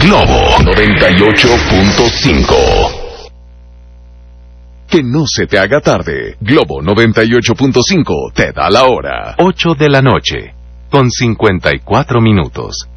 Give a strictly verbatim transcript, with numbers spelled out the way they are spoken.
Globo noventa y ocho punto cinco. Que no se te haga tarde. Globo noventa y ocho punto cinco te da la hora. ocho de la noche, con cincuenta y cuatro minutos.